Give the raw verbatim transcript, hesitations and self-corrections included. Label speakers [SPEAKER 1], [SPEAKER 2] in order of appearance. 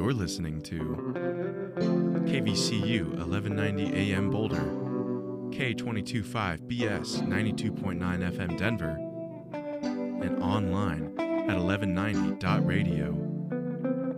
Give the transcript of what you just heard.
[SPEAKER 1] You're listening to K V C U eleven ninety A M Boulder, K twenty-two point five B S ninety-two point nine F M Denver, and online at eleven ninety dot radio.